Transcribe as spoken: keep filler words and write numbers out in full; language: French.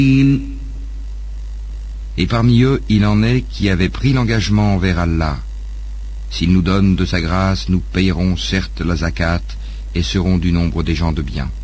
Et parmi eux, il en est qui avaient pris l'engagement envers Allah. S'il nous donne de sa grâce, nous payerons certes la zakat et serons du nombre des gens de bien.